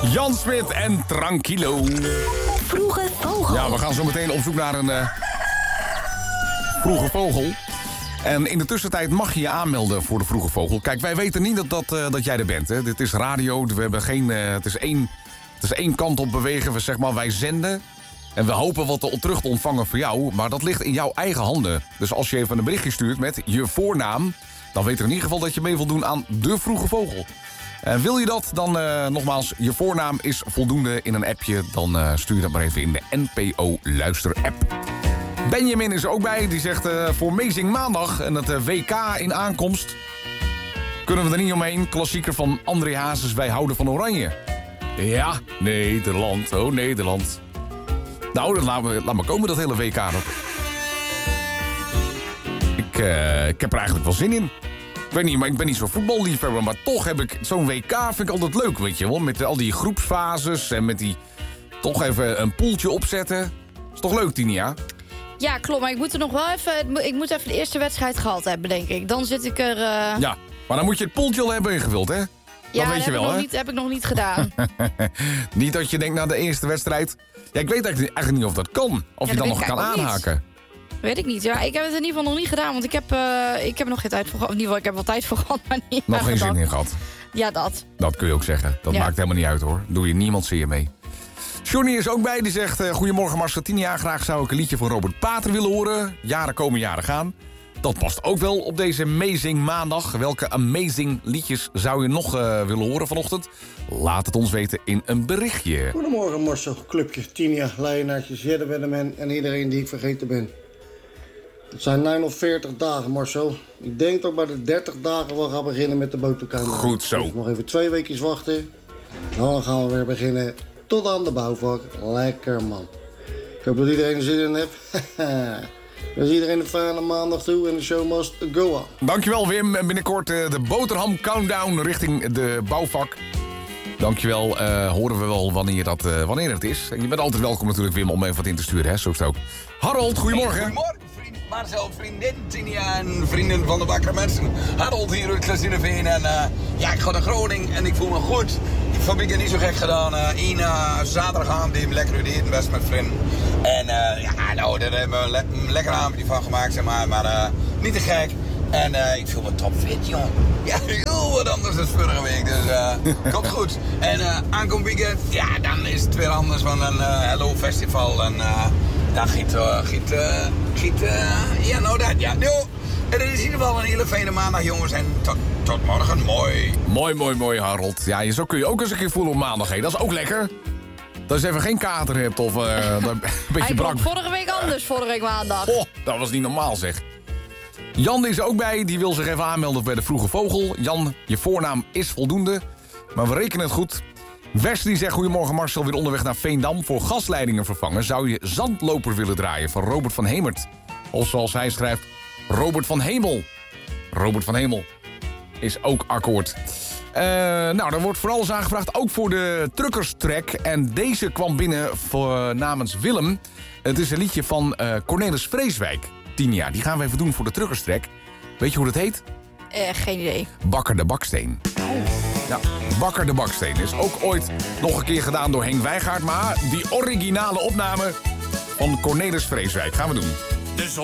Jan Smit en Tranquilo. Vroege Vogel. Ja, we gaan zo meteen op zoek naar een Vroege Vogel. En in de tussentijd mag je je aanmelden voor de Vroege Vogel. Kijk, wij weten niet dat jij er bent. Hè. Dit is radio, we hebben geen, het is één kant op bewegen. Zeg maar, wij zenden en we hopen wat terug te ontvangen voor jou. Maar dat ligt in jouw eigen handen. Dus als je even een berichtje stuurt met je voornaam, dan weten we in ieder geval dat je mee wilt doen aan de Vroege Vogel. En wil je dat, dan nogmaals, je voornaam is voldoende in een appje. Dan stuur je dat maar even in de NPO Luister-app. Benjamin is er ook bij, die zegt voor Amazing Maandag en het WK in aankomst kunnen we er niet omheen. Klassieker van André Hazes, wij houden van Oranje. Ja, Nederland, oh Nederland. Nou, dan laat maar komen dat hele WK nog. Ik heb er eigenlijk wel zin in. Ik weet niet, maar ik ben niet zo'n voetballiefhebber, maar toch heb ik zo'n WK, vind ik altijd leuk, weet je wel. Met al die groepsfases en met die toch even een poeltje opzetten. Is toch leuk, Tinia? Ja, klopt, maar ik moet er nog wel even... Ik moet even de eerste wedstrijd gehad hebben, denk ik. Dan zit ik er... Ja, maar dan moet je het poeltje al hebben ingevuld, hè? Ja, dat weet je wel, hè? Heb ik nog niet gedaan. Niet dat je denkt, na de eerste wedstrijd... Ja, ik weet eigenlijk niet of dat kan. Of je dan nog kan aanhaken. Weet ik niet. Ja, ik heb het in ieder geval nog niet gedaan. Want ik heb nog geen tijd voor gehad. In ieder geval, ik heb wel tijd voor gehad, maar niet nog geen zin in gehad. Ja, dat. Dat kun je ook zeggen. Dat maakt helemaal niet uit, hoor. Doe je niemand zeer mee. Johnny is ook bij, die zegt... Goedemorgen Marcel, 10 jaar. Graag zou ik een liedje van Robert Pater willen horen. Jaren komen, jaren gaan. Dat past ook wel op deze Amazing Maandag. Welke amazing liedjes zou je nog willen horen vanochtend? Laat het ons weten in een berichtje. Goedemorgen Marcel, clubje, 10 jaar, Leienaartjes, Jeddewenneman en iedereen die ik vergeten ben. Het zijn 49 dagen, Marcel. Ik denk dat bij de 30 dagen we gaan beginnen met de boterkamer. Goed zo. Dus nog even 2 weekjes wachten. Dan gaan we weer beginnen tot aan de bouwvak. Lekker man. Ik hoop dat iedereen er zin in heeft. Dus iedereen een fijne maandag toe en de show must go on. Dankjewel Wim. En binnenkort de boterham countdown richting de bouwvak. Dankjewel. Horen we wel wanneer het is. En je bent altijd welkom natuurlijk Wim om even wat in te sturen. Hè? Zo is het ook. Harold, goedemorgen. Hey, goedemorgen vriend Marcel, vriendin Tinia en vrienden van de Wakkere Mensen. Harold hier uit Klazineveen en ik ga naar Groningen en ik voel me goed. Ik heb het niet zo gek gedaan. Zaterdagavond die lekker uit eten best met vrienden. En daar hebben we een lekker avondje van gemaakt, zeg maar niet te gek. En ik voel me topfit, joh. Ja, heel wat anders dan vorige week, dus komt goed. En aankomend weekend, ja, dan is het weer anders van een Hello Festival. En dan giet, ja, nou dat, ja. Het is in ieder geval een hele fijne maandag, jongens. En tot morgen, mooi. Mooi, Harold. Ja, zo kun je ook eens een keer voelen op maandag, hè. Dat is ook lekker. Dat je even geen kater hebt of een beetje brak. Vorige week anders, vorige week maandag. Oh, dat was niet normaal, zeg. Jan is er ook bij, die wil zich even aanmelden bij de Vroege Vogel. Jan, je voornaam is voldoende, maar we rekenen het goed. Wesley zegt, goedemorgen Marcel, weer onderweg naar Veendam. Voor gasleidingen vervangen zou je Zandloper willen draaien van Robert van Hemert. Of zoals hij schrijft, Robert van Hemel. Robert van Hemel is ook akkoord. Er wordt vooral eens aangevraagd, ook voor de truckerstrack. En deze kwam binnen namens Willem. Het is een liedje van Cornelis Vreeswijk. 10 jaar. Die gaan we even doen voor de truckerstrack. Weet je hoe dat heet? Geen idee. Bakker de Baksteen. Ja, Bakker de Baksteen is ook ooit nog een keer gedaan door Henk Wijngaard. Maar die originale opname van Cornelis Vreeswijk gaan we doen.